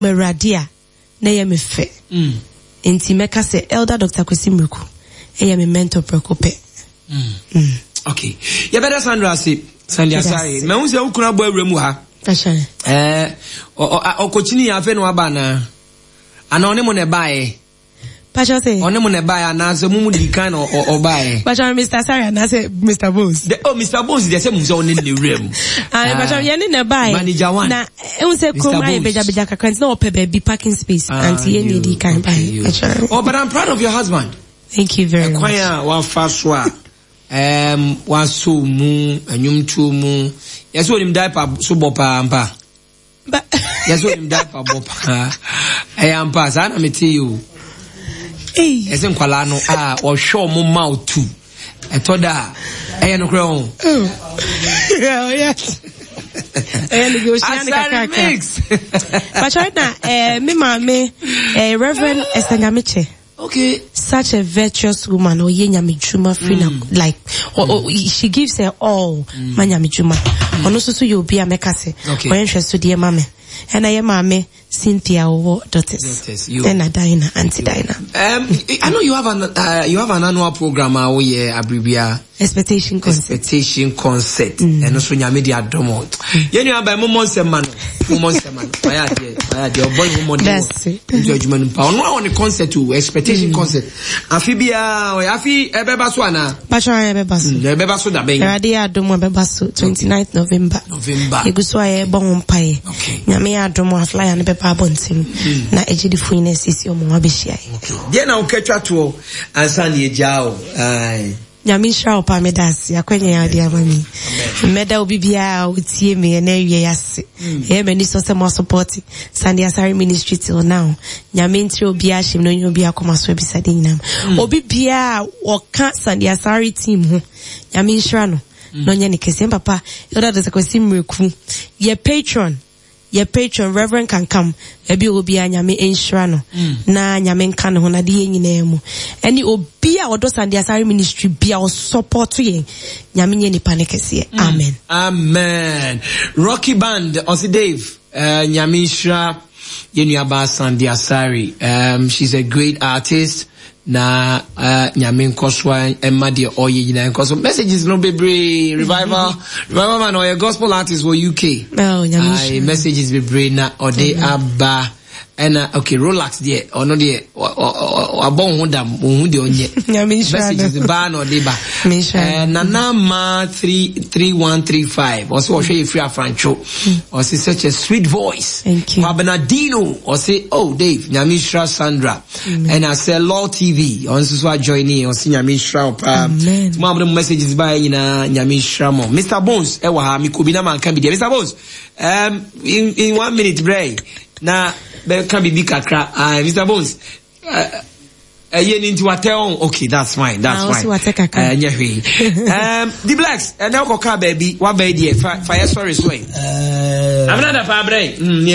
Meradia na ye me fe. Enti meka se Elder Dr. Kwesi Mriku eye me mentor prekope. Okay. Ya better Sandra say Sandy Asare. Me hu se ukuna bo awura mu ha. Ashare. Okochini ya fe no aba na. Ana one mo ne bae. Pastor say. One mo ne bae na se mumu di kan o bae. Pastor Mr. Asare na say Mr. Bones. Mr. Bones dey say mu se one ne wura mu. Pastor ye ne bae. Manager one. Na e say kroma e beja kakran na ope baby parking space anti ye need kan bae. Oh, but I'm proud of your husband. Thank you very much. Kwaya wa faswa. Wa so mu anyum tu mu. Yeso nim diaper so bopa ampa. Yeso nim diaper bopa. Ampa sa na meti you. Ese nkwala no o hwe mo mouth tu. Etoda no kre on. Yeah, yes. But right now, me mama, Reverend Esther Nyamiche. Okay. Such a virtuous woman, Nyamichuma freedom, like, she gives her all, Nyamichuma. And also you'll be a mekase. Okay. Or interest to dear mama. And I am mama, Cynthia or daughters. Then a Dinah, Auntie Dinah. I know you have an annual program Abribia. Expectation concert. And also Nyamidia Domo. You know by moments a man. That's it. Judgment power. No on the concert too. Expectation concert. Amphibia or Ebebaswana. Bashara Ebebasu da ben. Radia Domo Bebasu 29th November. Eguswa bon pie. Okay. Nyame adomo fly and Beba bontim. Na ejidi fuines is your mwabishia. Okay. Dia na uketwa to ansani ejao. Nyame shra opa medasi akwenye ya dia mami. Meda obibia utie me na wie yase. E me ni so se mo support Sandy Asare ministry till now. Nyame ntri obia him no obia koma so bisade nyinam. Obibia woka Sandy Asare team ho. Nyame shra no. No nya ne kese papa. Elder Dr. Kwesi Mriku. Your patron Reverend can come. Ebi obia nyame enshra no. Na nyame nka ne ho na de nyina mu. Eni obia odo Sandy Asare ministry bia o support ye. Nyame nye nipa ne kese. Amen. Amen. Rocky Band Osi Dave nyame enshra ye nuaba Sandy Asare. She's a great artist. Na nyame nkoswa emma de oye nyina nkoso messages no bebre revival man or a gospel artist for UK nyame messages bebre na ode aba ena okay relax there or no there abon ho dam hu de onye messages ba no de ba nana ma 33135 also hwe free afrancho or say such a sweet voice Bernardino or say oh Dave nyame shra Sandra and I say Law TV on so joining or see nyame shra pa mo abro messages ba nyina nyame shra mo Mr. Bones e wa ha mi ko bi na man kan bi Mr. Bones in 1 minute break na be can be kakra Mr. Bones okay, that's fine. The Blacks and now koka baby what baby fire story swing I'm not a fabre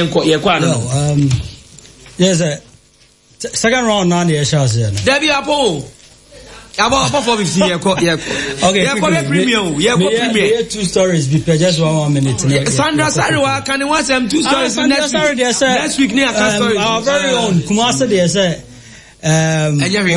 yes second round now the shots Debbie Apo about 450 okay premium two stories because just 1 minute Sandra Sarwa can you watch them 2 stories next week near story our very own Kumasa they say now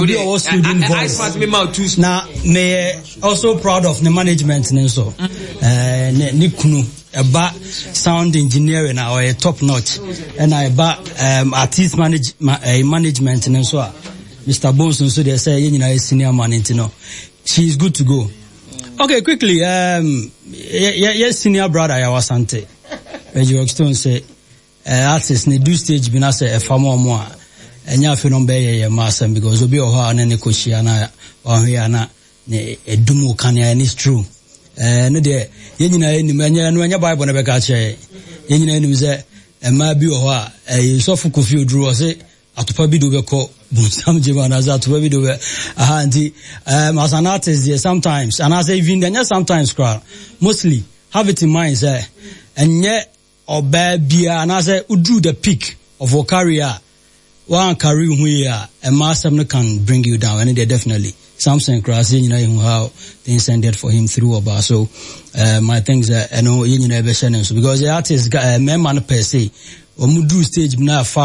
me also proud of the management and so Nikunu about sound engineering or a top notch and I about artist management and so Mr. Bones and so they say you know senior man you know she's good to go. Okay, quickly yes senior brother I was Sante Reggie Stone say artists ne do stage bina say a farmer more enya fe no be ye masam because obi o ha na ne koshia na o hia na ne edumu kan ya is true no de ye nyina enim enya no enya bible na be ka che ye nyina enim ze ema bi o ha so fu kofi odru o se atopa bi do be ko bunsam jeba na za atopa bi do be aha nti as an artist there sometimes and as even then sometimes crowd mostly have it in mind say enye oba bia na say udru the peak of your career one career where a master can bring you down, and they definitely Samson Cross, you know how things ended for him through about. So my things I know you know because the artist man per se, or do stage now far.